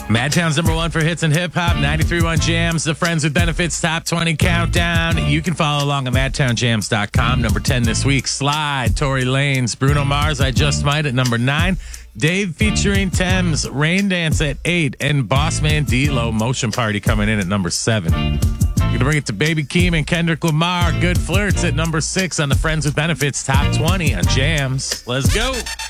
Madtown's number one for hits and hip hop, 93.1 Jams, the Friends with Benefits Top 20 Countdown. You can follow along at MadtownJams.com. Number 10 this week, Slide, Tory Lanez, Bruno Mars, I Just Might at number 9. Dave featuring Thames, Rain Dance at 8. And Bossman D-Lo, Motion Party coming in at number 7. Going to bring it to Baby Keem and Kendrick Lamar, Good Flirts at number 6 on the Friends with Benefits Top 20 on Jams. Let's go.